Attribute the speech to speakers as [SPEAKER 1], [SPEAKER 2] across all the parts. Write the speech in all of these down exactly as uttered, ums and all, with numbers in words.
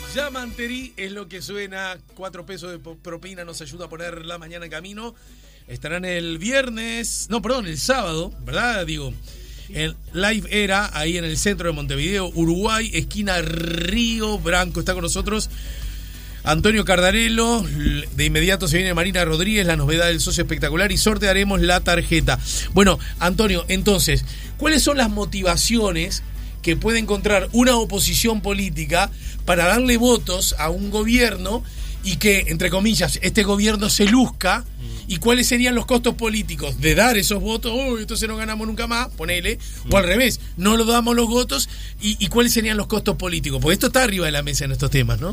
[SPEAKER 1] Yamanterí es lo que suena. Cuatro pesos de propina nos ayuda a poner la mañana en camino. Estarán el viernes, no, perdón, el sábado, ¿verdad? Digo, en Live Era, ahí en el centro de Montevideo, Uruguay, esquina Río Branco. Está con nosotros Antonio Cardarello. De inmediato se viene Marina Rodríguez, la novedad del socio espectacular, y sortearemos la tarjeta. Bueno, Antonio, entonces, ¿cuáles son las motivaciones que puede encontrar una oposición política para darle votos a un gobierno y que, entre comillas, este gobierno se luzca? ¿Y cuáles serían los costos políticos de dar esos votos? Oh, entonces no ganamos nunca más, ponele. O al revés, no lo damos los votos. ¿Y, y cuáles serían los costos políticos? Porque esto está arriba de la mesa en estos temas, ¿no?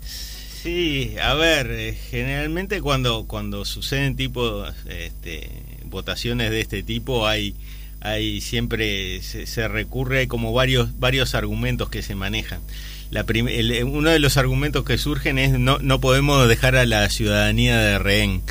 [SPEAKER 2] Sí, a ver, eh, generalmente cuando cuando suceden tipo este, votaciones de este tipo hay hay siempre se, se recurre, hay como varios varios argumentos que se manejan. La prim- el, uno de los argumentos que surgen es no no podemos dejar a la ciudadanía de rehén.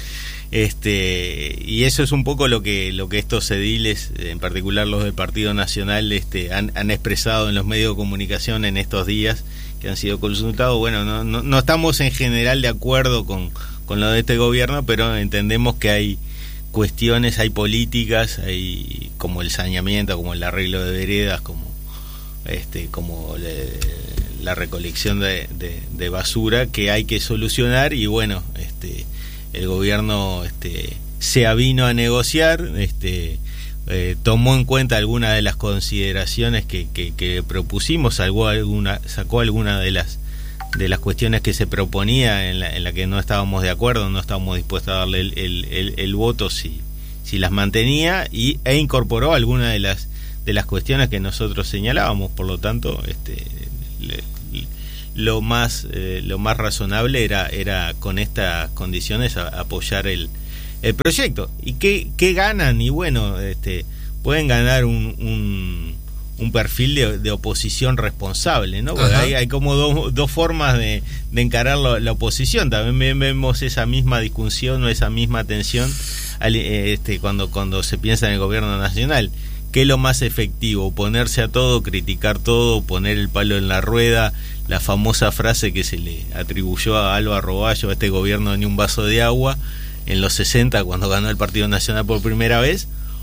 [SPEAKER 2] Este, y eso es un poco lo que lo que estos ediles, en particular los del Partido Nacional, este, han, han expresado en los medios de comunicación en estos días que han sido consultados. Bueno, no, no, no estamos en general de acuerdo con, con lo de este gobierno, pero entendemos que hay cuestiones, hay políticas, hay como el saneamiento, como el arreglo de veredas, como este, como le, la recolección de, de, de basura que hay que solucionar. Y bueno, este, el gobierno este, se avino a negociar, este, eh, tomó en cuenta algunas de las consideraciones que, que, que propusimos, sacó alguna, sacó algunas de las de las cuestiones que se proponía en la, en la que no estábamos de acuerdo, no estábamos dispuestos a darle el, el, el, el voto si, si las mantenía, y, e incorporó algunas de las de las cuestiones que nosotros señalábamos. Por lo tanto, este, le, lo más eh, lo más razonable era era con estas condiciones a, apoyar el, el proyecto. ¿Y qué, qué ganan? Y bueno, este, pueden ganar un, un un perfil de, de oposición responsable, ¿no? Porque hay, hay como dos, dos formas de, de encarar la, la oposición. También vemos esa misma discusión o esa misma tensión al, este, cuando, cuando se piensa en el gobierno nacional. ¿Qué es lo más efectivo? ¿Oponerse a todo, criticar todo, poner el palo en la rueda? La famosa frase que se le atribuyó a Álvaro Bayo, a este gobierno ni un vaso de agua, en los sesenta, cuando ganó el Partido Nacional por primera vez.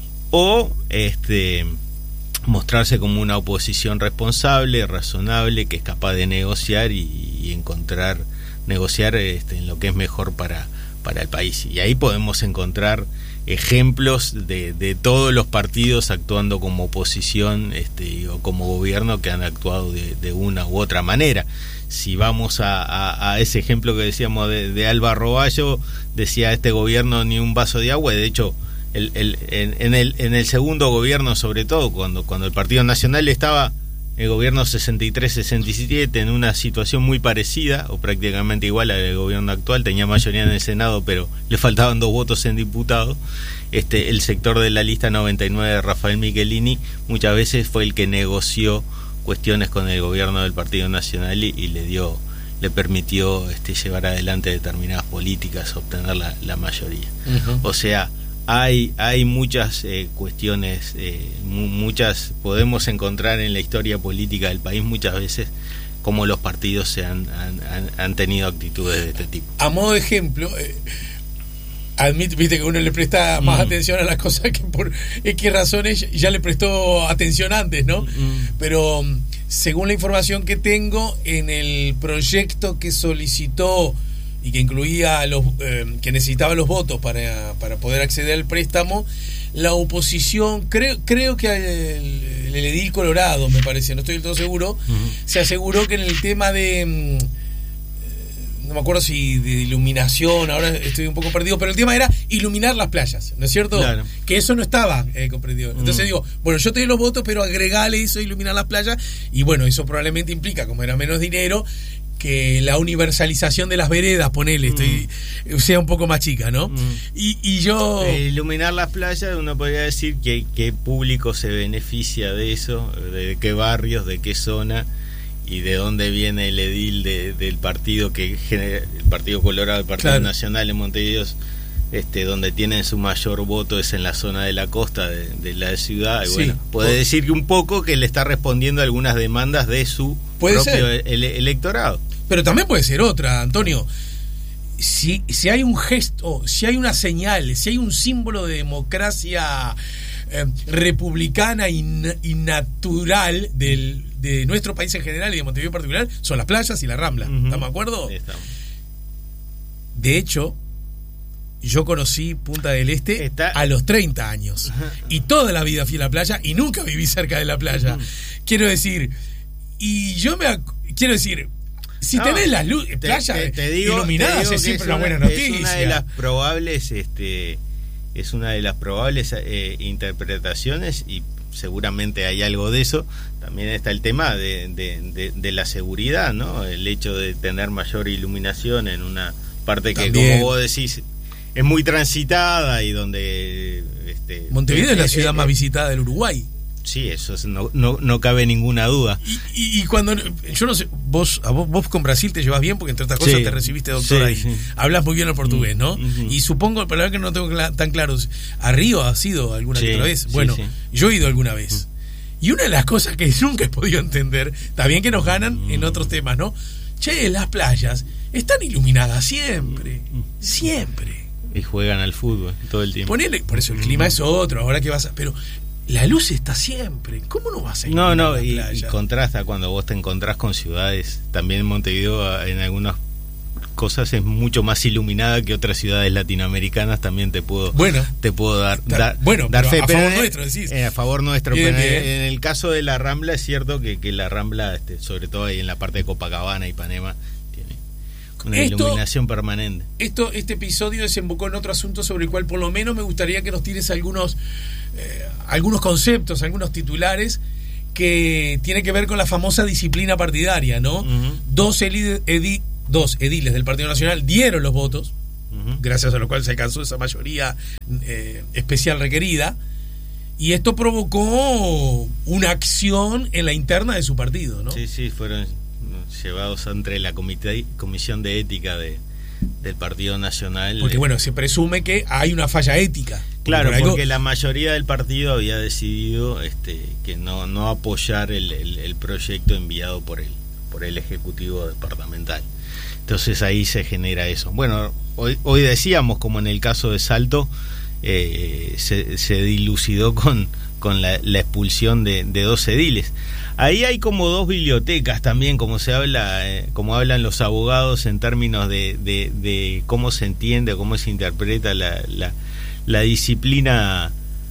[SPEAKER 2] O este mostrarse como una oposición responsable, razonable, que es capaz de negociar y, y encontrar, negociar este, en lo que es mejor para, para el país. Y ahí podemos encontrar ejemplos de, de todos los partidos actuando como oposición este, o como gobierno, que han actuado de, de una u otra manera. Si vamos a, a, a ese ejemplo que decíamos de, de Álvaro Bayo, decía este gobierno ni un vaso de agua. Y de hecho, El, el, en, en, el, en el segundo gobierno, sobre todo cuando, cuando el Partido Nacional estaba, el gobierno sesenta y tres sesenta y siete, en una situación muy parecida o prácticamente igual al gobierno actual, tenía mayoría en el Senado, pero le faltaban dos votos en diputados. Este, el sector de la lista noventa y nueve de Rafael Michelini muchas veces fue el que negoció cuestiones con el gobierno del Partido Nacional y, y le dio le permitió este, llevar adelante determinadas políticas, obtener la, la mayoría. Uh-huh. O sea, Hay, hay muchas eh, cuestiones, eh, mu- muchas podemos encontrar en la historia política del país muchas veces cómo los partidos se han, han, han, han tenido actitudes de este tipo.
[SPEAKER 1] A modo de ejemplo, eh, admite, viste que uno le presta más mm. atención a las cosas que por X razones ya le prestó atención antes, ¿no? Mm. Pero según la información que tengo, en el proyecto que solicitó y que incluía los eh, que necesitaba los votos para, para poder acceder al préstamo, la oposición, creo creo que el, el edil Colorado, me parece, no estoy del todo seguro, uh-huh. se aseguró que en el tema de, no me acuerdo si de iluminación, ahora estoy un poco perdido, pero el tema era iluminar las playas, ¿no es cierto? Claro. Que eso no estaba eh, comprendido. Entonces uh-huh. digo, bueno, yo te doy los votos, pero agregale eso, iluminar las playas, y bueno, eso probablemente implica, como era menos dinero, que la universalización de las veredas, ponele, estoy, mm. sea un poco más chica, ¿no? Mm. Y, y yo...
[SPEAKER 2] Eh, iluminar las playas, uno podría decir que qué público se beneficia de eso, de qué barrios, de qué zona, y de dónde viene el edil de, del partido que genera, el Partido Colorado, el Partido claro. Nacional en Montevideo, este, donde tienen su mayor voto es en la zona de la costa de, de la ciudad. Y sí, bueno, puede decir que un poco que le está respondiendo a algunas demandas de su propio ele- electorado.
[SPEAKER 1] Pero también puede ser otra, Antonio. Si, si hay un gesto, si hay una señal, si hay un símbolo de democracia eh, republicana y, y natural del, de nuestro país en general y de Montevideo en particular, son las playas y la Rambla. Uh-huh. ¿Estamos de acuerdo? Sí, estamos. De hecho, yo conocí Punta del Este Está... a los treinta años. Uh-huh. Y toda la vida fui a la playa y nunca viví cerca de la playa. Uh-huh. Quiero decir, y yo me... Quiero decir... Si no, tenés las luces, playa te, te digo, iluminadas, te digo es siempre es una, una buena noticia.
[SPEAKER 2] Es una de las probables, este, es una de las probables eh, interpretaciones, y seguramente hay algo de eso. También está el tema de, de, de, de la seguridad, ¿no? El hecho de tener mayor iluminación en una parte que, También. como vos decís, es muy transitada y donde... Este,
[SPEAKER 1] Montevideo es la ciudad eh, más visitada del Uruguay.
[SPEAKER 2] Sí, eso es, no, no, no cabe ninguna duda.
[SPEAKER 1] Y, y, y cuando, yo no sé, vos, a vos, vos con Brasil te llevas bien porque entre otras cosas sí, te recibiste doctora sí, y sí. hablas muy bien el portugués, ¿no? Uh-huh. Y supongo, pero la verdad que no tengo cl- tan claro, ¿a Río has ido alguna sí, otra vez? Bueno, sí, sí. yo he ido alguna vez. Uh-huh. Y una de las cosas que nunca he podido entender, está bien que nos ganan uh-huh. en otros temas, ¿no? Che, las playas están iluminadas siempre, uh-huh. siempre.
[SPEAKER 2] Y juegan al fútbol todo el tiempo.
[SPEAKER 1] Ponele, por eso el clima uh-huh. es otro, ahora que vas a... Pero... la luz está siempre. ¿Cómo no vas a ir?
[SPEAKER 2] No, no, y, y contrasta cuando vos te encontrás con ciudades. También Montevideo en algunas cosas es mucho más iluminada que otras ciudades latinoamericanas. También te puedo
[SPEAKER 1] bueno,
[SPEAKER 2] te puedo dar,
[SPEAKER 1] está,
[SPEAKER 2] dar,
[SPEAKER 1] bueno,
[SPEAKER 2] dar fe.
[SPEAKER 1] A favor en, nuestro, decís.
[SPEAKER 2] Eh, a favor nuestro. Bien, pero bien. En, en el caso de la Rambla es cierto que, que la Rambla, este, sobre todo ahí en la parte de Copacabana y Ipanema, tiene una esto, iluminación permanente.
[SPEAKER 1] Esto, este episodio desembocó en otro asunto sobre el cual por lo menos me gustaría que nos tires algunos eh, algunos conceptos, algunos titulares que tienen que ver con la famosa disciplina partidaria, ¿no? Uh-huh. Dos, edi- edi- dos ediles del Partido Nacional dieron los votos, uh-huh. gracias a lo cual se alcanzó esa mayoría eh, especial requerida, y esto provocó una acción en la interna de su partido, ¿no?
[SPEAKER 2] Sí, sí, fueron llevados ante la comité, comisión de ética de, del Partido Nacional.
[SPEAKER 1] Porque bueno, se presume que hay una falla ética.
[SPEAKER 2] Claro, por porque algo... la mayoría del partido había decidido este, que no, no apoyar el, el, el proyecto enviado por el, por el Ejecutivo Departamental. Entonces ahí se genera eso. Bueno, hoy, hoy decíamos, como en el caso de Salto, eh, se, se dilucidó con, con la, la expulsión de, de dos ediles. Ahí hay como dos bibliotecas también, como se habla, eh, como hablan los abogados en términos de, de, de cómo se entiende, cómo se interpreta la, la, la disciplina,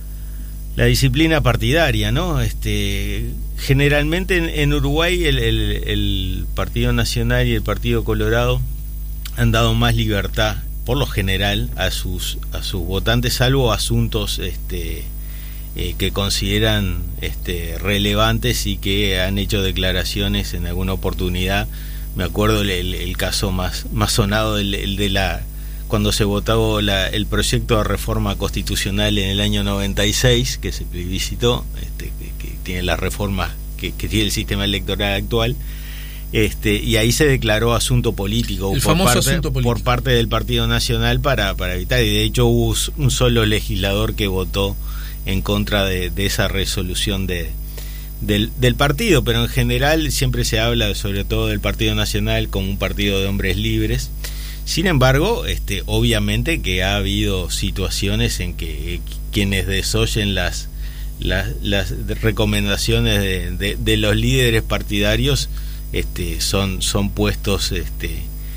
[SPEAKER 2] la disciplina partidaria, ¿no? Este, generalmente en, en Uruguay el, el, el Partido Nacional y el Partido Colorado han dado más libertad, por lo general, a sus a sus votantes, salvo asuntos, este. Eh, que consideran este, relevantes y que han hecho declaraciones en alguna oportunidad. Me acuerdo el, el, el caso más, más sonado, el, el de la cuando se votó la, el proyecto de reforma constitucional en el año noventa y seis, que se plebiscitó, este, que, que tiene las reformas que, que tiene el sistema electoral actual, este, y ahí se declaró asunto político,
[SPEAKER 1] el
[SPEAKER 2] por,
[SPEAKER 1] famoso
[SPEAKER 2] parte,
[SPEAKER 1] asunto político
[SPEAKER 2] por parte del Partido Nacional para, para evitar, y de hecho hubo un solo legislador que votó en contra de, de esa resolución de, del, del partido, pero en general siempre se habla sobre todo del Partido Nacional como un partido de hombres libres. Sin embargo, este, obviamente que ha habido situaciones en que quienes desoyen las, las, las recomendaciones de, de, de los líderes partidarios este, son, son puestos este,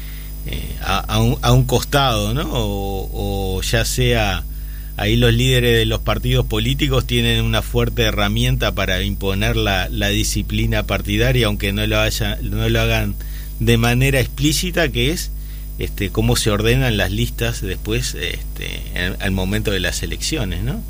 [SPEAKER 2] eh, a, a, un, a un costado, ¿no? O, o ya sea... Ahí los líderes de los partidos políticos tienen una fuerte herramienta para imponer la, la disciplina partidaria, aunque no lo haya, no lo hagan de manera explícita, que es este cómo se ordenan las listas después este, en, al momento de las elecciones, ¿no?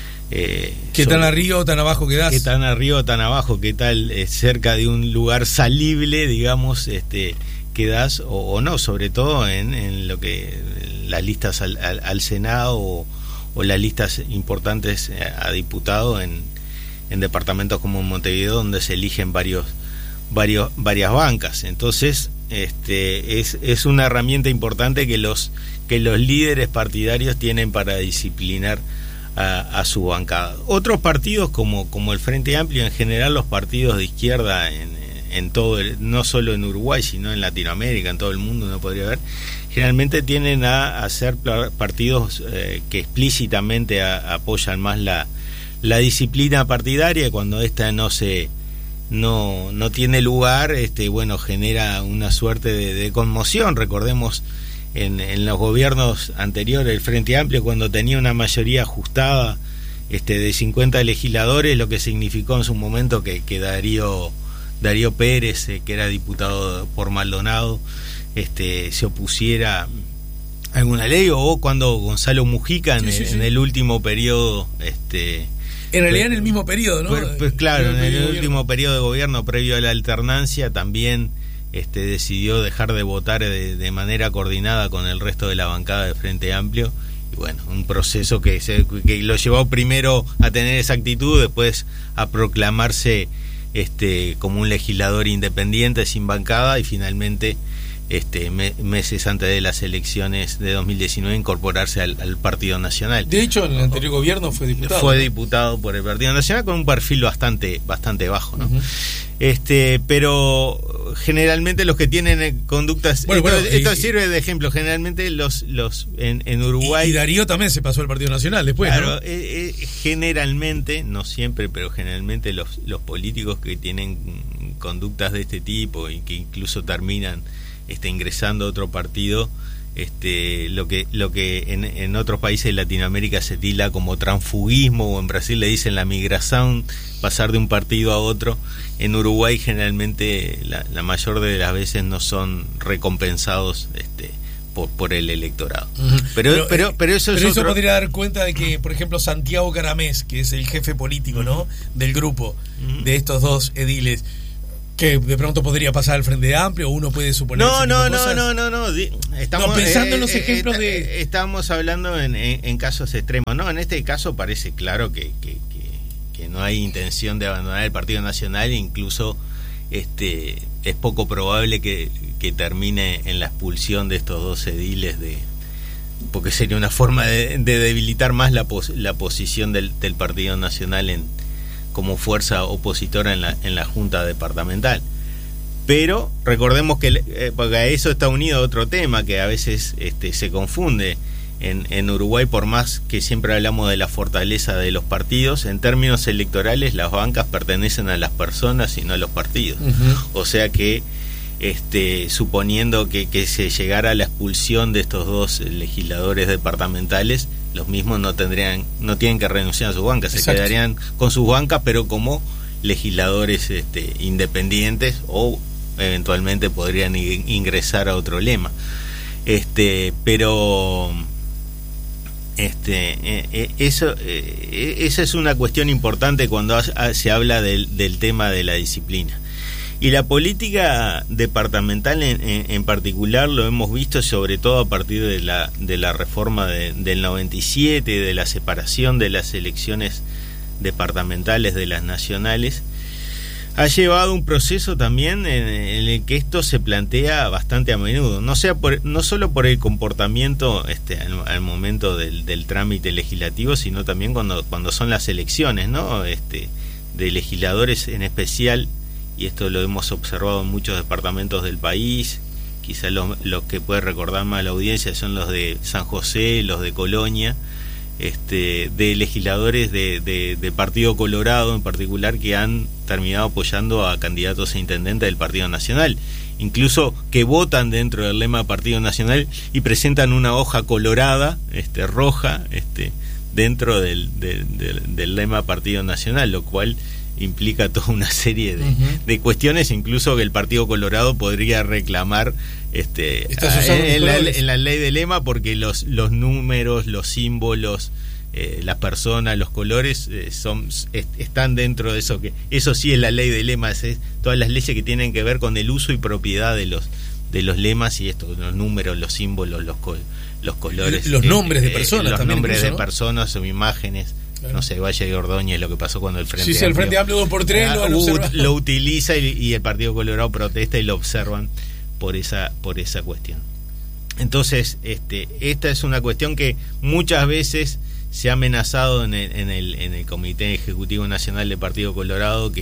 [SPEAKER 1] Eh, ¿Qué sobre, tan arriba o tan abajo quedás?
[SPEAKER 2] ¿Qué tan arriba o tan abajo? ¿Qué tal eh, cerca de un lugar salible, digamos, este quedás o, o no? Sobre todo en, en lo que las listas al, al, al Senado o o las listas importantes a diputado en, en departamentos como Montevideo, donde se eligen varios, varios, varias bancas. Entonces, este, es, es una herramienta importante que los, que los líderes partidarios tienen para disciplinar a, a su bancada. Otros partidos, como, como el Frente Amplio, en general los partidos de izquierda en, en todo el, no solo en Uruguay sino en Latinoamérica, en todo el mundo uno podría ver, generalmente tienden a, a ser partidos eh, que explícitamente a, apoyan más la, la disciplina partidaria, y cuando esta no se no no tiene lugar, este bueno genera una suerte de, de conmoción. Recordemos en, en los gobiernos anteriores el Frente Amplio, cuando tenía una mayoría ajustada este de cincuenta legisladores, lo que significó en su momento que, que Darío Darío Pérez, eh, que era diputado por Maldonado, este se opusiera a alguna ley, o cuando Gonzalo Mujica en, sí, sí, el, sí. en el último periodo este
[SPEAKER 1] en realidad en el mismo periodo, ¿no?
[SPEAKER 2] Pues, pues claro, en el, en el último periodo de gobierno previo a la alternancia también este decidió dejar de votar de, de manera coordinada con el resto de la bancada de Frente Amplio, y bueno, un proceso que, se, que lo llevó primero a tener esa actitud, después a proclamarse este como un legislador independiente sin bancada, y finalmente este me, meses antes de las elecciones de dos mil diecinueve incorporarse al, al Partido Nacional.
[SPEAKER 1] De hecho, en el anterior gobierno fue diputado.
[SPEAKER 2] Fue diputado por el Partido Nacional con un perfil bastante bastante bajo, ¿no? Uh-huh. Este, pero generalmente los que tienen conductas, bueno, esto, bueno, y, esto sirve de ejemplo, generalmente los los en, en Uruguay,
[SPEAKER 1] y, y Darío también se pasó al Partido Nacional después,
[SPEAKER 2] claro,
[SPEAKER 1] ¿no?
[SPEAKER 2] eh, eh, generalmente, no siempre, pero generalmente los los políticos que tienen conductas de este tipo y que incluso terminan este ingresando a otro partido, este lo que lo que en, en otros países de Latinoamérica se tilda como transfugismo, o en Brasil le dicen la migración, pasar de un partido a otro. En Uruguay generalmente la, la mayor de las veces no son recompensados este por, por el electorado. Uh-huh. pero, pero pero pero eso
[SPEAKER 1] pero
[SPEAKER 2] es
[SPEAKER 1] eso
[SPEAKER 2] otro...
[SPEAKER 1] podría dar cuenta de que, por ejemplo, Santiago Caramés, que es el jefe político, uh-huh. ¿no?, del grupo, uh-huh. de estos dos ediles, que de pronto podría pasar al Frente Amplio, uno puede suponer.
[SPEAKER 2] No, no, no, no, no, no, estamos
[SPEAKER 1] no, pensando eh, en los
[SPEAKER 2] eh,
[SPEAKER 1] ejemplos
[SPEAKER 2] eh,
[SPEAKER 1] de.
[SPEAKER 2] Estamos hablando en, en, en casos extremos. No, en este caso parece claro que, que, que, que no hay intención de abandonar el Partido Nacional, e incluso este es poco probable que, que termine en la expulsión de estos dos ediles, de porque sería una forma de, de debilitar más la, pos, la posición del, del Partido Nacional en como fuerza opositora en la en la Junta Departamental. Pero recordemos que eh, porque a eso está unido otro tema que a veces este se confunde en en Uruguay, por más que siempre hablamos de la fortaleza de los partidos, en términos electorales las bancas pertenecen a las personas y no a los partidos. Uh-huh. O sea que este suponiendo que, que se llegara a la expulsión de estos dos legisladores departamentales, los mismos no tendrían, no tienen que renunciar a sus bancas, se Exacto. quedarían con sus bancas, pero como legisladores este, independientes, o eventualmente podrían ingresar a otro lema. Este, pero este, eh, eso, eh, esa es una cuestión importante cuando se habla del, del tema de la disciplina. Y la política departamental en, en, en particular lo hemos visto sobre todo a partir de la de la reforma de, del noventa y siete, de la separación de las elecciones departamentales de las nacionales. Ha llevado un proceso también en, en el que esto se plantea bastante a menudo, no sea por, no solo por el comportamiento este al, al momento del, del trámite legislativo, sino también cuando cuando son las elecciones, ¿no? Este de legisladores en especial. Y esto lo hemos observado en muchos departamentos del país. Quizás los, los que puede recordar más la audiencia son los de San José, los de Colonia, este, de legisladores de, de, de Partido Colorado en particular, que han terminado apoyando a candidatos a intendente del Partido Nacional, incluso que votan dentro del lema Partido Nacional y presentan una hoja colorada, este, roja, este, dentro del, del, del, del lema Partido Nacional, lo cual implica toda una serie de, uh-huh. de cuestiones, incluso que el Partido Colorado podría reclamar este en la, en la ley de lema, porque los los números, los símbolos, eh, las personas, los colores eh, son est, están dentro de eso, que eso sí es la ley de lema, es, es todas las leyes que tienen que ver con el uso y propiedad de los de los lemas, y esto, los números, los símbolos, los col, los colores,
[SPEAKER 1] los nombres eh, de personas,
[SPEAKER 2] eh, los
[SPEAKER 1] también
[SPEAKER 2] nombres
[SPEAKER 1] incluso,
[SPEAKER 2] de
[SPEAKER 1] ¿no?
[SPEAKER 2] personas o imágenes. No sé, Valle de Ordóñez, lo que pasó cuando el Frente
[SPEAKER 1] sí, sí,
[SPEAKER 2] Amplio,
[SPEAKER 1] el Frente Amplio dos por tres
[SPEAKER 2] ah,
[SPEAKER 1] lo,
[SPEAKER 2] uh, lo utiliza y, y el Partido Colorado protesta y lo observan por esa por esa cuestión. Entonces, este esta es una cuestión que muchas veces se ha amenazado en el, en el, en el Comité Ejecutivo Nacional del Partido Colorado, que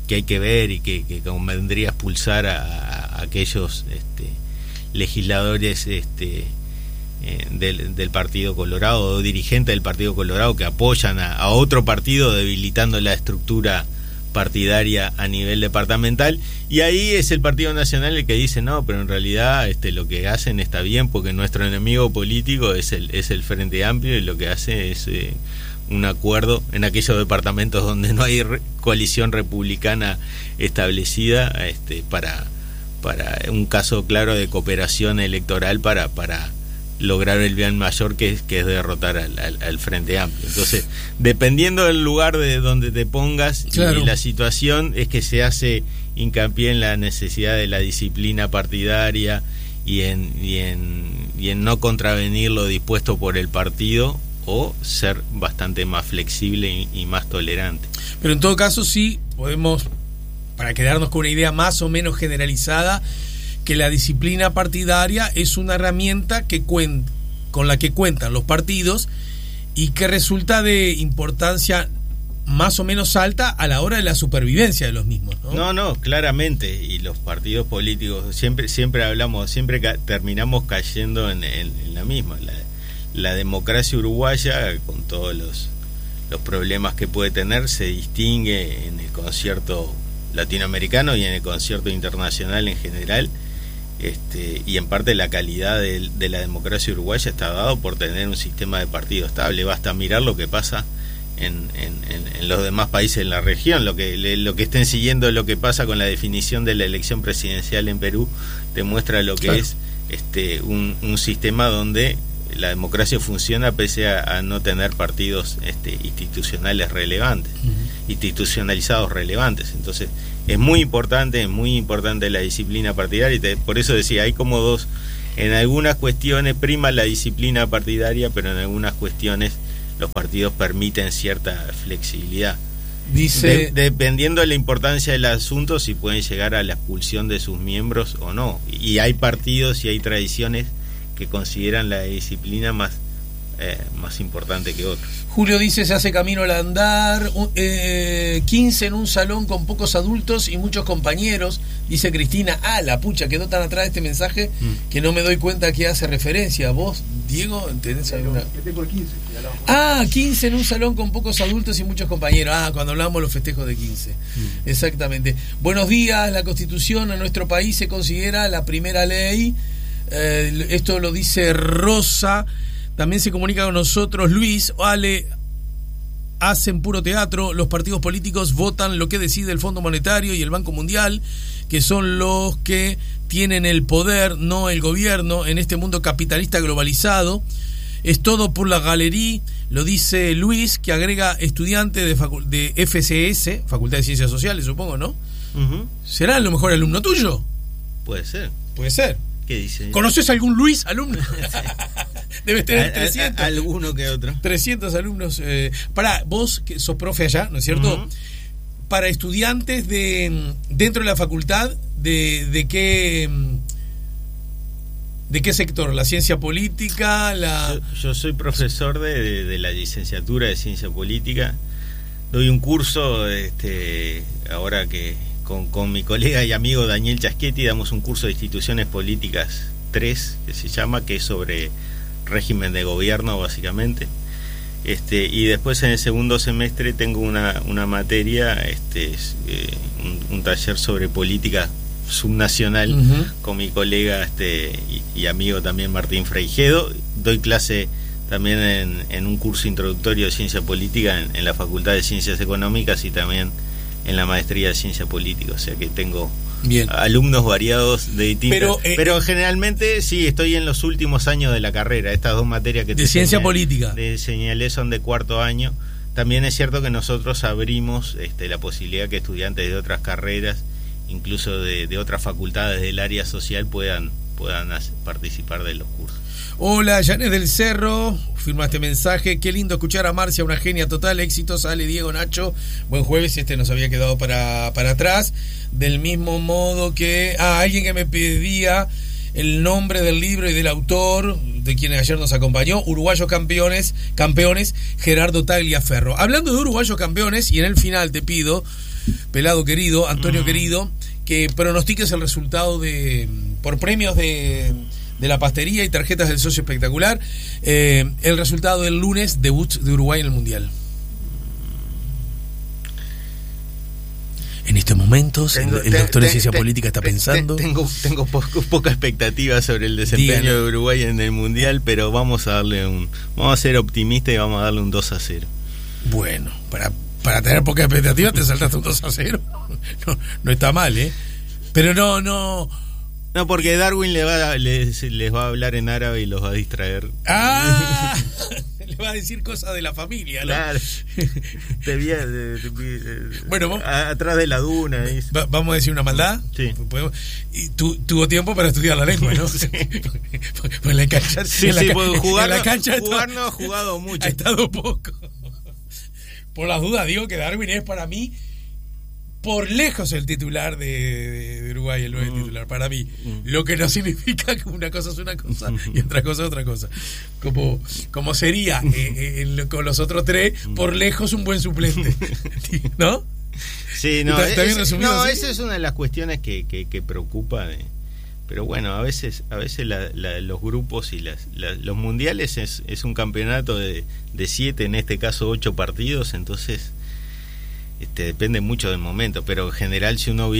[SPEAKER 2] que hay que ver y que, que convendría expulsar a, a aquellos este, legisladores este, eh, del, del Partido Colorado o dirigentes del Partido Colorado que apoyan a, a otro partido debilitando la estructura partidaria a nivel departamental, y ahí es el Partido Nacional el que dice no, pero en realidad este lo que hacen está bien porque nuestro enemigo político es el es el Frente Amplio y lo que hace es eh, un acuerdo en aquellos departamentos donde no hay re- coalición republicana establecida este para para un caso claro de cooperación electoral para para lograr el bien mayor que es, que es derrotar al, al, al Frente Amplio. Entonces, dependiendo del lugar de donde te pongas claro. y la situación, es que se hace hincapié en la necesidad de la disciplina partidaria y en, y en, y en no contravenir lo dispuesto por el partido o ser bastante más flexible y, y más tolerante.
[SPEAKER 1] Pero en todo caso sí podemos, para quedarnos con una idea más o menos generalizada, que la disciplina partidaria es una herramienta que cuen- con la que cuentan los partidos y que resulta de importancia más o menos alta a la hora de la supervivencia de los mismos, ¿no?
[SPEAKER 2] No, no, claramente, y los partidos políticos siempre siempre hablamos, siempre ca- terminamos cayendo en, en, en la misma, la, la democracia uruguaya con todos los los problemas que puede tener se distingue en el concierto latinoamericano y en el concierto internacional en general. Este, y en parte la calidad de, de la democracia uruguaya está dado por tener un sistema de partido estable. Basta mirar lo que pasa en, en, en, en los demás países de la región, lo que lo que estén siguiendo lo que pasa con la definición de la elección presidencial en Perú demuestra lo que claro. es este un, un sistema donde la democracia funciona pese a, a no tener partidos este, institucionales relevantes, uh-huh. institucionalizados relevantes. Entonces es muy importante, es muy importante la disciplina partidaria y te, por eso decía, hay como dos, en algunas cuestiones prima la disciplina partidaria, pero en algunas cuestiones los partidos permiten cierta flexibilidad.
[SPEAKER 1] Dice,
[SPEAKER 2] de, dependiendo de la importancia del asunto, si pueden llegar a la expulsión de sus miembros o no. Y hay partidos y hay tradiciones que consideran la disciplina más eh, más importante que otros.
[SPEAKER 1] Julio dice, se hace camino al andar, eh, quince en un salón con pocos adultos y muchos compañeros, dice Cristina. Ah, la pucha, quedó tan atrás de este mensaje mm. que no me doy cuenta a qué hace referencia. ¿Vos, Diego, tenés alguna?
[SPEAKER 3] quince.
[SPEAKER 1] Ah, quince en un salón con pocos adultos y muchos compañeros. Ah, cuando hablamos de los festejos de quince. Mm. Exactamente. Buenos días, la Constitución en nuestro país se considera la primera ley. Eh, esto lo dice Rosa. También se comunica con nosotros Luis. Ale, hacen puro teatro. Los partidos políticos votan lo que decide el Fondo Monetario y el Banco Mundial, que son los que tienen el poder, no el gobierno, en este mundo capitalista globalizado. Es todo por la galería, lo dice Luis, que agrega estudiante de, facu- de F C S, Facultad de Ciencias Sociales, supongo, ¿no? Uh-huh. ¿Será a lo mejor alumno tuyo?
[SPEAKER 2] Puede ser.
[SPEAKER 1] Puede ser.
[SPEAKER 2] ¿Qué dice?
[SPEAKER 1] ¿Conoces algún Luis alumno? Debes tener
[SPEAKER 2] a,
[SPEAKER 1] trescientos.
[SPEAKER 2] A, a, alguno que otro.
[SPEAKER 1] trescientos alumnos. Eh, para vos, que sos profe allá, ¿no es cierto? Uh-huh. Para estudiantes de dentro de la facultad, ¿de, de qué de qué sector? ¿La ciencia política? La...
[SPEAKER 2] Yo, yo soy profesor de, de, de la licenciatura de ciencia política. Doy un curso, este, ahora que con, con mi colega y amigo Daniel Chaschetti damos un curso de instituciones políticas tres, que se llama, que es sobre régimen de gobierno básicamente. Este, y después en el segundo semestre tengo una, una materia, este, eh, un, un taller sobre política subnacional uh-huh. con mi colega este, y, y amigo también Martín Freijedo. Doy clase también en, en un curso introductorio de ciencia política en, en la Facultad de Ciencias Económicas y también en la maestría de ciencia política, o sea que tengo Bien. alumnos variados de distintas, pero, eh, pero generalmente sí, estoy en los últimos años de la carrera. Estas dos materias que
[SPEAKER 1] de
[SPEAKER 2] te
[SPEAKER 1] ciencia
[SPEAKER 2] señalé,
[SPEAKER 1] política
[SPEAKER 2] de señalé son de cuarto año. También es cierto que nosotros abrimos este, la posibilidad que estudiantes de otras carreras, incluso de, de otras facultades del área social, puedan, puedan hacer, participar de los cursos.
[SPEAKER 1] Hola, Janet del Cerro, firma este mensaje. Qué lindo escuchar a Marcia, una genia total. Éxitos, Ale, Diego, Nacho. Buen jueves, este nos había quedado para, para atrás. Del mismo modo que... Ah, alguien que me pedía el nombre del libro y del autor, de quien ayer nos acompañó, Uruguayos Campeones, Campeones, Gerardo Tagliaferro. Hablando de Uruguayos Campeones, y en el final te pido pelado querido, Antonio
[SPEAKER 2] Mm.
[SPEAKER 1] querido, que pronostiques el resultado de por premios de, de la pastería y tarjetas del socio espectacular, eh, el resultado del lunes, debut de Uruguay en el Mundial. En estos momentos,
[SPEAKER 2] Tengo-
[SPEAKER 1] el, el
[SPEAKER 2] te-
[SPEAKER 1] doctor en
[SPEAKER 2] te-
[SPEAKER 1] ciencia
[SPEAKER 2] te-
[SPEAKER 1] política está
[SPEAKER 2] te-
[SPEAKER 1] pensando.
[SPEAKER 2] te- Tengo, tengo po- poca expectativa sobre el desempeño
[SPEAKER 1] Dígalo.
[SPEAKER 2] de Uruguay en el Mundial, pero vamos a darle un. Vamos a ser optimistas y vamos a darle un dos a cero.
[SPEAKER 1] Bueno, para, para tener poca expectativa te saltaste un dos a cero. No, no está mal, ¿eh? Pero no, no.
[SPEAKER 2] No, porque Darwin le va, les, les va a hablar en árabe y los va a distraer.
[SPEAKER 1] ¡Ah! Le va a decir cosas de la familia, ¿no?
[SPEAKER 2] Claro. Te vi, eh, te vi, eh,
[SPEAKER 1] Bueno, vos-
[SPEAKER 2] a- atrás de la duna. dice.
[SPEAKER 1] Va- ¿Vamos a decir una maldad?
[SPEAKER 2] Sí.
[SPEAKER 1] Podemos- Y tu, tuvo tiempo para estudiar la lengua, ¿no?
[SPEAKER 2] Sí.
[SPEAKER 1] Pues en la cancha,
[SPEAKER 2] Sí,
[SPEAKER 1] en la
[SPEAKER 2] sí,
[SPEAKER 1] ca-
[SPEAKER 2] porque jugar,
[SPEAKER 1] en la
[SPEAKER 2] no-
[SPEAKER 1] cancha ha
[SPEAKER 2] jugar
[SPEAKER 1] estado-
[SPEAKER 2] no ha jugado mucho.
[SPEAKER 1] ha estado poco. Por las dudas digo que Darwin es para mí por lejos el titular de, de- de Uruguay, el nuevo
[SPEAKER 2] Mm.
[SPEAKER 1] titular, para mí.
[SPEAKER 2] Mm.
[SPEAKER 1] Lo que no significa que una cosa es una cosa y otra cosa es otra cosa. Como, como sería eh, eh, en- con los otros tres, por lejos un buen suplente. ¿No?
[SPEAKER 2] Sí, no,
[SPEAKER 1] ¿Está- está
[SPEAKER 2] es-
[SPEAKER 1] bien resumido
[SPEAKER 2] no,
[SPEAKER 1] así?
[SPEAKER 2] esa es una de las cuestiones que, que, que preocupa. de- pero bueno, a veces a veces la- la- los grupos y las, la- los mundiales es, es un campeonato de, de siete, en este caso ocho partidos, entonces este, depende mucho del momento, pero en general si uno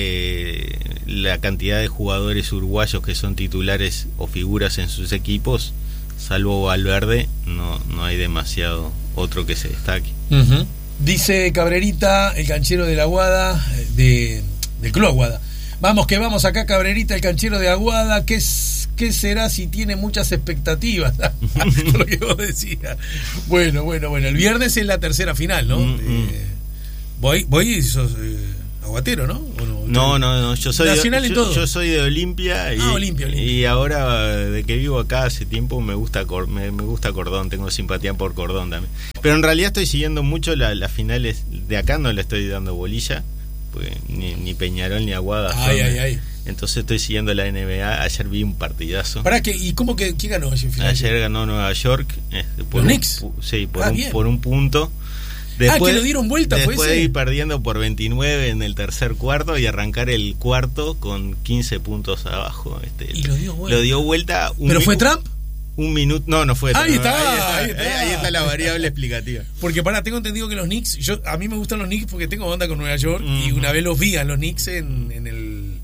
[SPEAKER 2] ve la cantidad de jugadores uruguayos que son titulares o figuras en sus equipos, salvo Valverde, no, no hay demasiado otro que se destaque.
[SPEAKER 1] Uh-huh. Dice Cabrerita, el canchero de la Aguada, eh, de, del Club Aguada. Vamos que vamos acá, Cabrerita, el canchero de Aguada. ¿Qué, es- qué será si tiene muchas expectativas? Por lo que vos decías. Bueno, bueno, bueno. El viernes es la tercera final, ¿no?
[SPEAKER 2] Mm,
[SPEAKER 1] Eh, voy, voy y sos eh, aguatero, ¿no? ¿O no?
[SPEAKER 2] No, no, no, yo soy
[SPEAKER 1] Nacional
[SPEAKER 2] de,
[SPEAKER 1] en
[SPEAKER 2] yo,
[SPEAKER 1] todo.
[SPEAKER 2] yo soy de Olimpia y,
[SPEAKER 1] Ah, Olimpia, Olimpia.
[SPEAKER 2] y ahora de que vivo acá hace tiempo me gusta Cor- me, me gusta Cordón, tengo simpatía por Cordón también. Pero en realidad estoy siguiendo mucho la- las finales de acá, no le estoy dando bolilla, pues ni, ni Peñarol ni Aguada.
[SPEAKER 1] Ay,
[SPEAKER 2] son-
[SPEAKER 1] ay, ay.
[SPEAKER 2] Entonces estoy siguiendo la N B A, ayer vi un partidazo.
[SPEAKER 1] ¿Para qué? ¿Y cómo que quién ganó ese final?
[SPEAKER 2] Ayer ganó Nueva York, este, por
[SPEAKER 1] ¿Los
[SPEAKER 2] un,
[SPEAKER 1] Knicks?
[SPEAKER 2] pu- sí, por,
[SPEAKER 1] Ah,
[SPEAKER 2] un,
[SPEAKER 1] bien.
[SPEAKER 2] por un punto.
[SPEAKER 1] Ah, que lo dieron vuelta, ¿fue
[SPEAKER 2] después
[SPEAKER 1] ese?
[SPEAKER 2] de ir perdiendo por veintinueve en el tercer cuarto y arrancar el cuarto con quince puntos abajo. Este,
[SPEAKER 1] Y lo dio vuelta.
[SPEAKER 2] Lo dio vuelta. Un
[SPEAKER 1] ¿Pero
[SPEAKER 2] mi-
[SPEAKER 1] fue Trump?
[SPEAKER 2] Un minuto. No, no fue
[SPEAKER 1] Ahí
[SPEAKER 2] Trump.
[SPEAKER 1] está,
[SPEAKER 2] ahí,
[SPEAKER 1] ahí
[SPEAKER 2] está,
[SPEAKER 1] está.
[SPEAKER 2] ahí está la variable explicativa.
[SPEAKER 1] Porque para, tengo entendido que los Knicks, yo a mí me gustan los Knicks porque tengo onda con Nueva York y
[SPEAKER 2] Ujú.
[SPEAKER 1] una vez los vi a los Knicks en, en el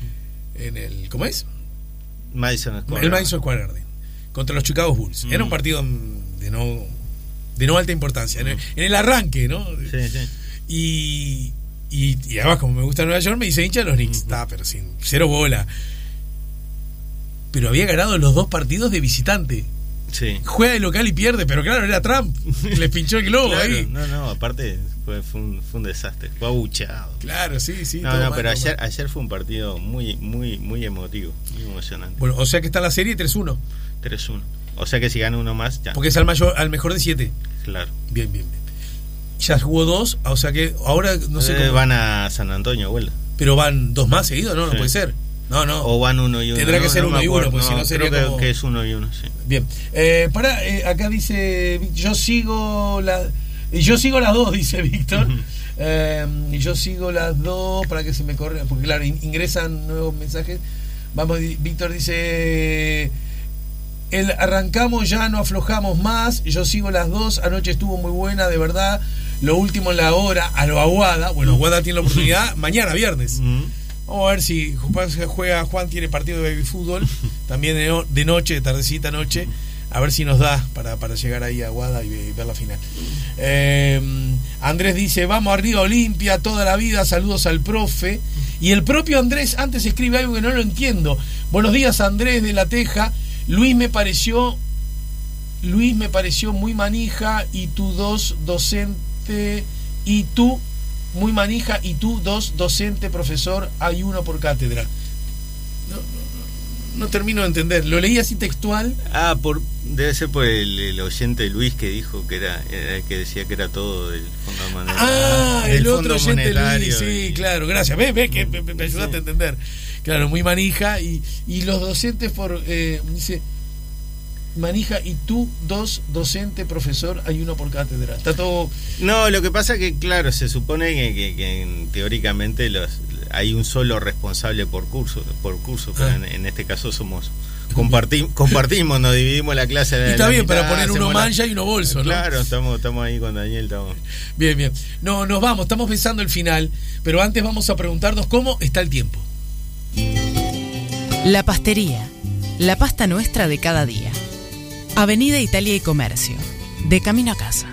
[SPEAKER 1] en el ¿cómo es?
[SPEAKER 2] Madison Square
[SPEAKER 1] El
[SPEAKER 2] Garden.
[SPEAKER 1] Madison Square Garden contra los Chicago Bulls.
[SPEAKER 2] Ujú.
[SPEAKER 1] Era un partido de no de no alta importancia, en el, en el arranque, ¿no?
[SPEAKER 2] Sí, sí.
[SPEAKER 1] Y, y, y además como me gusta Nueva York me dice hincha de los Knicks,
[SPEAKER 2] Ujú.
[SPEAKER 1] está, pero sin cero bola. Pero había ganado los dos partidos de visitante.
[SPEAKER 2] Sí.
[SPEAKER 1] Juega de local y pierde, pero claro, era Trump. Les pinchó el globo
[SPEAKER 2] Claro,
[SPEAKER 1] ahí.
[SPEAKER 2] no, no, aparte fue, fue, un, fue un desastre. Fue abucheado.
[SPEAKER 1] Claro, sí, sí.
[SPEAKER 2] No,
[SPEAKER 1] todo
[SPEAKER 2] no,
[SPEAKER 1] mal,
[SPEAKER 2] pero
[SPEAKER 1] todo
[SPEAKER 2] ayer,
[SPEAKER 1] mal.
[SPEAKER 2] ayer fue un partido muy, muy, muy emotivo, muy emocionante.
[SPEAKER 1] Bueno, o sea que está la serie tres uno.
[SPEAKER 2] tres uno. O sea que si gana uno más, ya.
[SPEAKER 1] Porque es al, mayor, al mejor de siete.
[SPEAKER 2] Claro.
[SPEAKER 1] Bien, bien, bien. Ya jugó dos, o sea que ahora no sé
[SPEAKER 2] Eh,
[SPEAKER 1] cómo.
[SPEAKER 2] van a San Antonio, vuelta.
[SPEAKER 1] Pero van dos más seguidos, ¿no? No
[SPEAKER 2] Sí.
[SPEAKER 1] puede ser. No, no.
[SPEAKER 2] O van uno y uno.
[SPEAKER 1] Tendrá que
[SPEAKER 2] no,
[SPEAKER 1] ser
[SPEAKER 2] no
[SPEAKER 1] uno
[SPEAKER 2] me
[SPEAKER 1] y uno,
[SPEAKER 2] acuerdo.
[SPEAKER 1] porque si no sería
[SPEAKER 2] creo que,
[SPEAKER 1] como-
[SPEAKER 2] que es uno y uno, sí.
[SPEAKER 1] Bien. Eh, para, eh, acá dice, yo sigo la, yo sigo las dos, dice Víctor.
[SPEAKER 2] Ujú.
[SPEAKER 1] Eh, y yo sigo las dos para que se me corra, porque claro, in- ingresan nuevos mensajes. Vamos, di- Víctor dice, el arrancamos ya, no aflojamos más. Yo sigo las dos. Anoche estuvo muy buena, de verdad. Lo último en la hora, a lo Aguada. Bueno, Aguada tiene la oportunidad mañana, viernes.
[SPEAKER 2] Ujú.
[SPEAKER 1] Vamos a ver si Juan juega, Juan tiene partido de baby fútbol, también de, no- de noche, de tardecita noche, a ver si nos da para, para llegar ahí a Aguada y, y ver la final. Eh, Andrés dice, vamos arriba Olimpia, toda la vida, saludos al profe. Y el propio Andrés antes escribe algo que no lo entiendo. Buenos días Andrés de La Teja, Luis me pareció, Luis me pareció muy manija y tú dos docente y tú muy manija y tú dos docente profesor, hay uno por cátedra. No, no, no, no termino de entender. Lo leí así textual.
[SPEAKER 2] Ah, por, debe ser por el, el oyente Luis que dijo que era, era el que decía que era todo del Fondo Monetario.
[SPEAKER 1] Ah,
[SPEAKER 2] del
[SPEAKER 1] el otro
[SPEAKER 2] Fondo
[SPEAKER 1] oyente Luis,
[SPEAKER 2] Monetario
[SPEAKER 1] sí,
[SPEAKER 2] y-
[SPEAKER 1] claro, gracias. Ve, ve que me, me- me ayudaste
[SPEAKER 2] Sí.
[SPEAKER 1] a entender. Claro, muy manija y, y los docentes por eh, dice manija y tú dos, docente, profesor, hay uno por cátedra. Está todo...
[SPEAKER 2] No, lo que pasa es que, claro, se supone que, que, que teóricamente los, hay un solo responsable por curso, por curso, pero ah. en, en este caso somos... Compartimos, compartimos, nos dividimos la clase.
[SPEAKER 1] Y está bien, mitad, para poner uno mancha la... y uno bolso, ¿no?
[SPEAKER 2] Claro, estamos, estamos ahí con Daniel. Estamos...
[SPEAKER 1] Bien, bien. No, nos vamos, estamos pensando el final, pero antes vamos a preguntarnos cómo está el tiempo.
[SPEAKER 3] La Pastería, la pasta nuestra de cada día. Avenida Italia y Comercio, de camino a casa.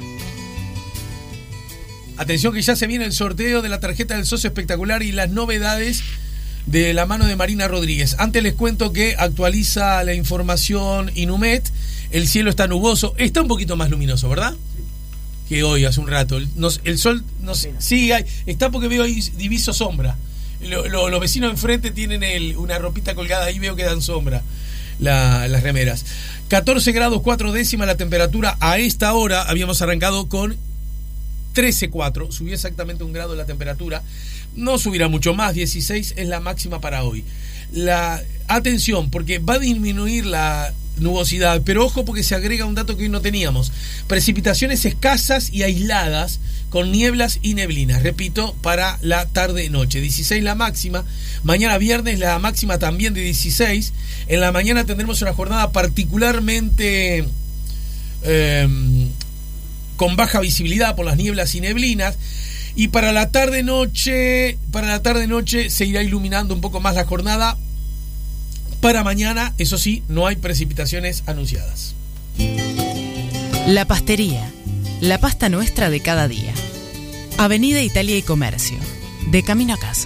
[SPEAKER 1] Atención que ya se viene el sorteo de la tarjeta del socio espectacular y las novedades de la mano de Marina Rodríguez. Antes les cuento que actualiza la información Inumet. El cielo está nuboso, está un poquito más luminoso, ¿verdad? Sí. Que hoy, hace un rato. El, nos, el sol nos, sí, hay, está porque veo ahí diviso sombra. Lo, lo, los vecinos enfrente tienen el, una ropita colgada, ahí veo que dan sombra la, las remeras. catorce grados cuatro décimas la temperatura. A esta hora habíamos arrancado con trece cuatro, subió exactamente un grado la temperatura. No subirá mucho más, dieciséis es la máxima para hoy. La atención, porque va a disminuir la nubosidad, pero ojo porque se agrega un dato que hoy no teníamos. Precipitaciones escasas y aisladas con nieblas y neblinas, repito, para la tarde-noche. dieciséis la máxima, mañana viernes la máxima también de dieciséis. En la mañana tendremos una jornada particularmente eh, con baja visibilidad por las nieblas y neblinas. Y para la tarde-noche, para la tarde-noche se irá iluminando un poco más la jornada. Para mañana, eso sí, no hay precipitaciones anunciadas.
[SPEAKER 3] La Pastería, la pasta nuestra de cada día. Avenida Italia y Comercio, de camino a casa.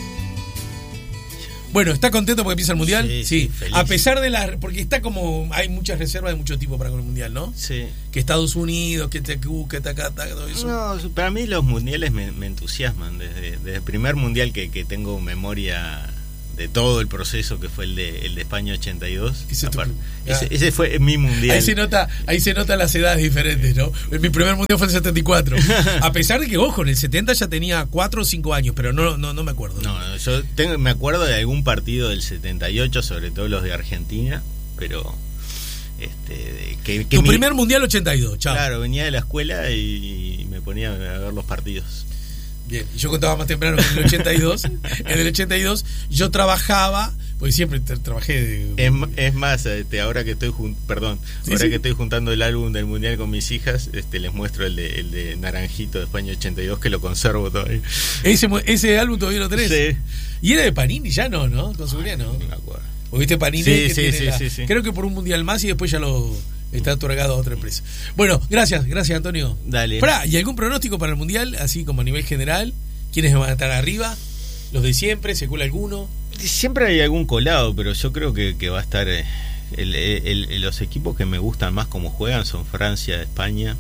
[SPEAKER 1] Bueno, ¿está contento porque empieza el Mundial?
[SPEAKER 2] Sí,
[SPEAKER 1] sí.
[SPEAKER 2] sí,
[SPEAKER 1] a pesar de la... Porque está como... Hay muchas reservas de mucho tipo para con el Mundial, ¿no?
[SPEAKER 2] Sí.
[SPEAKER 1] Que Estados Unidos, que Tecu, que Tacata, todo eso.
[SPEAKER 2] No, para mí los Mundiales me, me entusiasman. Desde, desde el primer Mundial que, que tengo memoria de todo el proceso, que fue el de, el de España ochenta y dos. Ese, aparte, tu... ese, ese fue mi Mundial.
[SPEAKER 1] Ahí se nota, ahí se notan las edades diferentes, ¿no? Mi primer Mundial fue en el setenta y cuatro. A pesar de que, ojo, en el setenta ya tenía cuatro o cinco años, pero no, no, no me acuerdo.
[SPEAKER 2] No, no yo tengo, me acuerdo de algún partido del setenta y ocho, sobre todo los de Argentina, pero... Este, que, que
[SPEAKER 1] tu
[SPEAKER 2] mi...
[SPEAKER 1] primer Mundial ochenta y dos, chao.
[SPEAKER 2] Claro, venía de la escuela y me ponía a ver los partidos.
[SPEAKER 1] Bien, yo contaba más temprano que en el ochenta y dos. En el ochenta y dos yo trabajaba, porque siempre tra- trabajé de...
[SPEAKER 2] es, es más, este, ahora que estoy jun- perdón, ¿Sí, ahora sí? que estoy juntando el álbum del Mundial con mis hijas, este, les muestro el de, el de Naranjito de España ochenta y dos, que lo conservo todavía.
[SPEAKER 1] Ese, ese álbum todavía lo tenés.
[SPEAKER 2] Sí.
[SPEAKER 1] Y era de Panini, ya no, ¿no? Con seguridad no.
[SPEAKER 2] No me acuerdo.
[SPEAKER 1] ¿O viste Panini?
[SPEAKER 2] Sí,
[SPEAKER 1] que
[SPEAKER 2] sí,
[SPEAKER 1] tiene
[SPEAKER 2] sí,
[SPEAKER 1] la...
[SPEAKER 2] sí, sí.
[SPEAKER 1] Creo que por un Mundial más y después ya lo está otorgado a otra empresa. Bueno, gracias, gracias Antonio.
[SPEAKER 2] Dale.
[SPEAKER 1] Pará, ¿y algún pronóstico para el Mundial? Así como a nivel general. ¿Quiénes van a estar arriba? ¿Los de siempre? ¿Se cuela alguno?
[SPEAKER 2] Siempre hay algún colado, pero yo creo que, que va a estar... Eh, el, el, el, los equipos que me gustan más como juegan son Francia, España.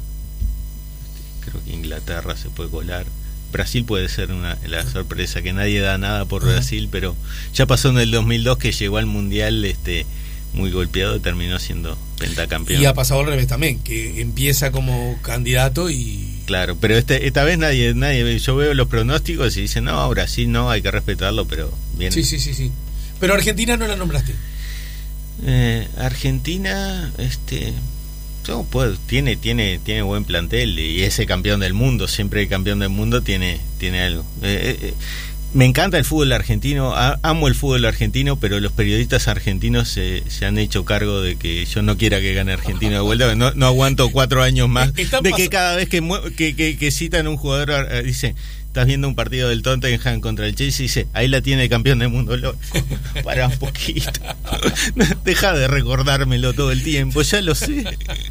[SPEAKER 2] Creo que Inglaterra se puede colar. Brasil puede ser una, la sorpresa, que nadie da nada por uh-huh. Brasil, pero ya pasó en el dos mil dos que llegó al Mundial este muy golpeado y terminó siendo pentacampeón.
[SPEAKER 1] Y ha pasado al revés también, que empieza como candidato y...
[SPEAKER 2] Claro, pero este, esta vez nadie, nadie, yo veo los pronósticos y dicen, no, Brasil no, hay que respetarlo, pero bien.
[SPEAKER 1] Sí, sí, sí, sí. Pero Argentina no la nombraste.
[SPEAKER 2] Eh, Argentina, este... No, pues, tiene tiene tiene buen plantel y ese campeón del mundo, siempre el campeón del mundo tiene tiene algo. Eh, eh, me encanta el fútbol argentino, a, amo el fútbol argentino, pero los periodistas argentinos se, se han hecho cargo de que yo no quiera que gane Argentina de vuelta, no, no aguanto cuatro años más de que cada vez que que, que, que citan un jugador eh, dice, estás viendo un partido del Tottenham contra el Chelsea y dice, ahí la tiene el campeón del mundo. Loco, para un poquito. Deja de recordármelo todo el tiempo, ya lo sé.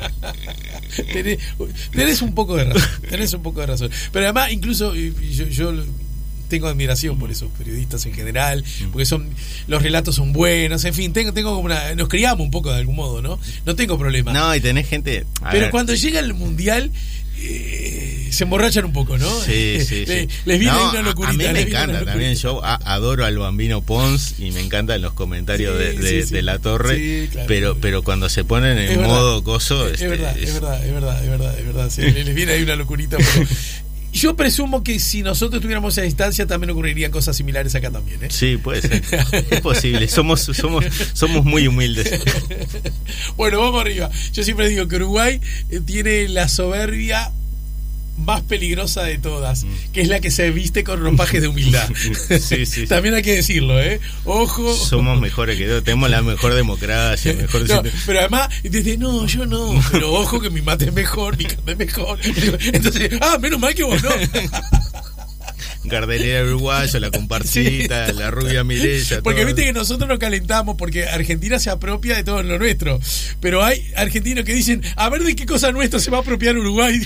[SPEAKER 1] Tenés, tenés un poco de razón, tenés un poco de razón. Pero además, incluso yo, yo tengo admiración por esos periodistas en general, porque son los relatos son buenos, en fin, tengo tengo como una, nos criamos un poco de algún modo, ¿no? No tengo problema.
[SPEAKER 2] No, y tenés gente.
[SPEAKER 1] Pero
[SPEAKER 2] ver.
[SPEAKER 1] Cuando llega el Mundial Eh, se emborrachan un poco, ¿no?
[SPEAKER 2] Sí, sí,
[SPEAKER 1] Le,
[SPEAKER 2] sí.
[SPEAKER 1] Les viene
[SPEAKER 2] no,
[SPEAKER 1] una locurita.
[SPEAKER 2] A mí me encanta también. Yo a, adoro al Bambino Pons y me encantan los comentarios sí, de, de, sí, sí. de la Torre. Sí, claro, pero claro. pero cuando se ponen en es modo
[SPEAKER 1] verdad.
[SPEAKER 2] coso.
[SPEAKER 1] Es,
[SPEAKER 2] este,
[SPEAKER 1] verdad,
[SPEAKER 2] es...
[SPEAKER 1] es verdad, es verdad, es verdad, es verdad. Sí, les viene ahí una locurita. Pero Yo presumo que si nosotros tuviéramos esa distancia también ocurrirían cosas similares acá también, ¿eh?
[SPEAKER 2] Sí, puede ser. Es posible. Somos, somos, somos muy humildes.
[SPEAKER 1] Bueno, vamos arriba. Yo siempre digo que Uruguay tiene la soberbia más peligrosa de todas, que es la que se viste con ropajes de humildad.
[SPEAKER 2] Sí, sí,
[SPEAKER 1] también hay que decirlo, ¿eh? Ojo.
[SPEAKER 2] Somos mejores que todos, tenemos la mejor democracia, mejor.
[SPEAKER 1] No, pero además, dice, no, yo no, pero ojo que mi mate es mejor, mi carne es mejor. Entonces, ah, menos mal que vos no.
[SPEAKER 2] Gardelera uruguayo, la comparsita, sí. La rubia Mireya.
[SPEAKER 1] Porque
[SPEAKER 2] todo.
[SPEAKER 1] Viste que nosotros nos calentamos porque Argentina se apropia de todo lo nuestro. Pero hay argentinos que dicen, a ver de qué cosa nuestra se va a apropiar Uruguay.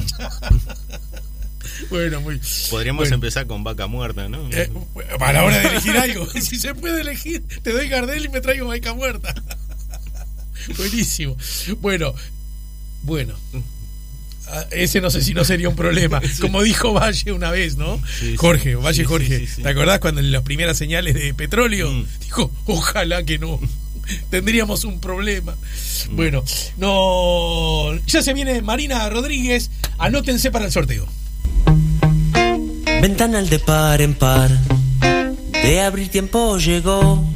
[SPEAKER 1] Bueno, muy.
[SPEAKER 2] Podríamos
[SPEAKER 1] bueno.
[SPEAKER 2] empezar con Vaca Muerta, ¿no?
[SPEAKER 1] Eh, para la hora de elegir algo. Si se puede elegir, te doy Gardel y me traigo Vaca Muerta. Buenísimo. Bueno, bueno. Ese no sé si no sería un problema. Sí. Como dijo Valle una vez, ¿no? Sí, Jorge, Valle sí, Jorge. Sí, sí, sí. ¿Te acordás cuando en las primeras señales de petróleo mm. dijo, ojalá que no? Tendríamos un problema. Mm. Bueno, no. Ya se viene Marina Rodríguez. Anótense para el sorteo.
[SPEAKER 4] Ventanal de par en par. De abrir tiempo llegó.